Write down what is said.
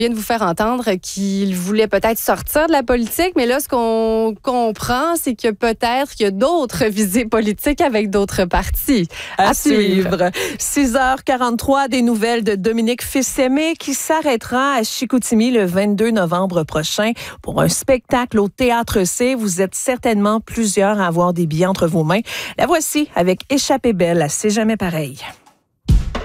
vient de vous faire entendre qu'il voulait peut-être sortir de la politique, mais là, ce qu'on comprend, c'est que peut-être qu'il y a d'autres visées politiques avec d'autres partis. À suivre. 6h43, des nouvelles de Dominique Fils-Aimé qui s'arrêtera à Chicoutimi le 22 novembre prochain pour un spectacle au Théâtre C. Vous êtes certainement plusieurs à avoir des billets entre vos mains. La voici avec Échappée belle, c'est jamais pareil.